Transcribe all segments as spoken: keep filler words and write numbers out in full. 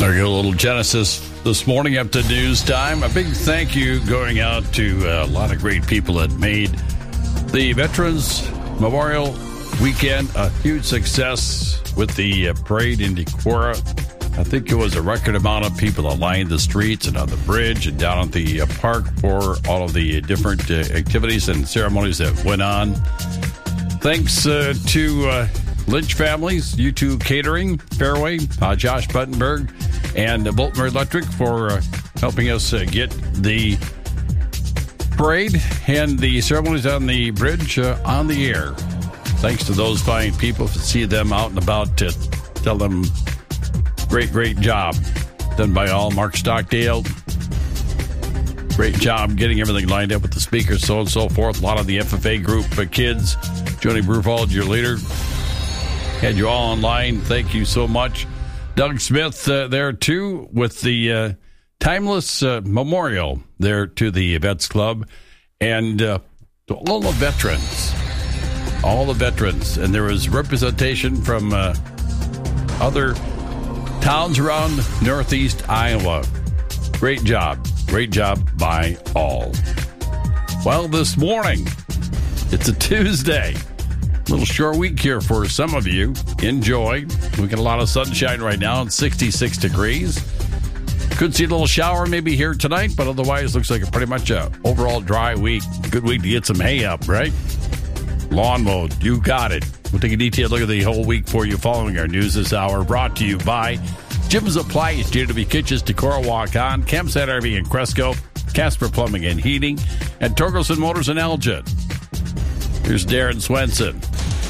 There you go, a little Genesis this morning up to news time. A big thank you going out to a lot of great people that made the Veterans Memorial Weekend a huge success with the parade in Decorah. I think it was a record amount of people that lined the streets and on the bridge and down at the park for all of the different activities and ceremonies that went on. Thanks uh, to uh, Lynch Families, U two Catering, Fairway, uh, Josh Buttenberg, and uh, Boltmer Electric for uh, helping us uh, get the parade and the ceremonies on the bridge uh, on the air. Thanks to those fine people. To see them out and about, to tell them great, great job done by all. Mark Stockdale, great job getting everything lined up with the speakers, so on and so forth. A lot of the F F A group uh, kids. Joni Brufald, your leader, had you all online. Thank you so much. Doug Smith uh, there, too, with the uh, Timeless uh, Memorial there to the Vets Club. And uh, to all the veterans, all the veterans. And there was representation from uh, other towns around northeast Iowa. Great job. Great job by all. Well, this morning, it's a Tuesday. A little short week here for some of you. Enjoy. We get a lot of sunshine right now. It's sixty-six degrees. Could see a little shower maybe here tonight, but otherwise looks like a pretty much a overall dry week. Good week to get some hay up, right? Lawn mowed. You got it. We'll take a detailed look at the whole week for you following our news this hour. Brought to you by Jim's Appliance, J W Kitchens, Decorah, Walk-On, Campsite R V in Cresco, Casper Plumbing and Heating, and Torkelson Motors in Elgin. Here's Darren Swenson.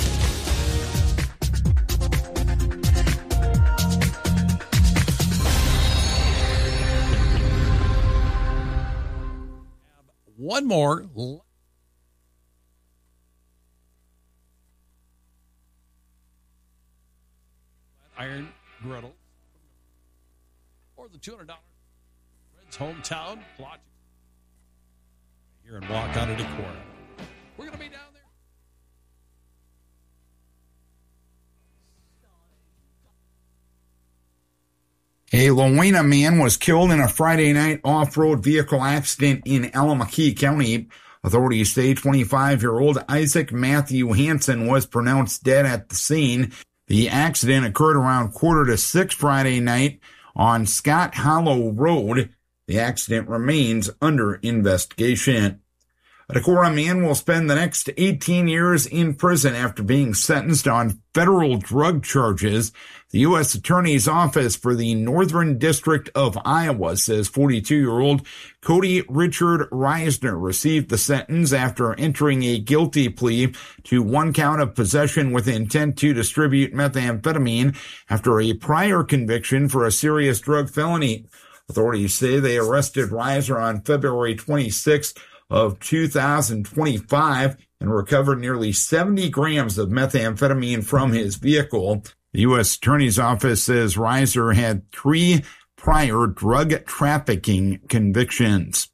One more. Iron griddle. Or the two hundred dollars Red's hometown plot here in Walk-On to Decorah. We're going to be down there. A Lowena man was killed in a Friday night off-road vehicle accident in Allamakee County. Authorities say twenty-five-year-old Isaac Matthew Hansen was pronounced dead at the scene. The accident occurred around quarter to six Friday night on Scott Hollow Road. The accident remains under investigation. A Decorah man will spend the next eighteen years in prison after being sentenced on federal drug charges. The U S Attorney's Office for the Northern District of Iowa says forty-two-year-old Cody Richard Reisner received the sentence after entering a guilty plea to one count of possession with intent to distribute methamphetamine after a prior conviction for a serious drug felony. Authorities say they arrested Reisner on February twenty-sixth of two thousand twenty-five and recovered nearly seventy grams of methamphetamine from his vehicle. The U S Attorney's Office says Reiser had three prior drug trafficking convictions.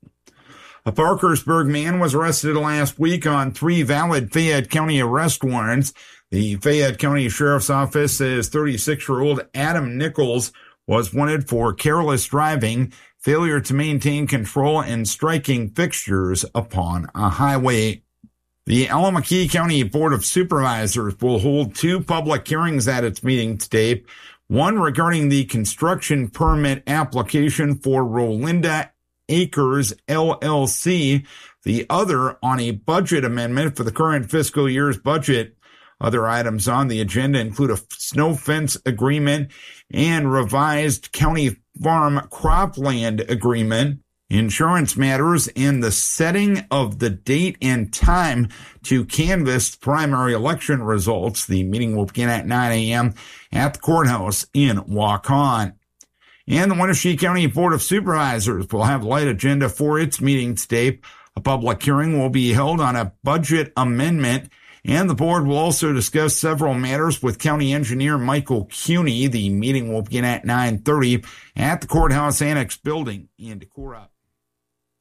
A Parkersburg man was arrested last week on three valid Fayette County arrest warrants. The Fayette County Sheriff's Office says thirty-six-year-old Adam Nichols was wanted for careless driving, failure to maintain control, and striking fixtures upon a highway. The Allamakee County Board of Supervisors will hold two public hearings at its meeting today, one regarding the construction permit application for Rolinda Acres L L C, the other on a budget amendment for the current fiscal year's budget. Other items on the agenda include a snow fence agreement and revised county farm cropland agreement, insurance matters, and the setting of the date and time to canvass primary election results. The meeting will begin at nine a.m. at the courthouse in Waukon. And the Wenatchee County Board of Supervisors will have a light agenda for its meeting today. A public hearing will be held on a budget amendment, and the board will also discuss several matters with County Engineer Michael Cuney. The meeting will begin at nine thirty at the Courthouse Annex Building in Decorah.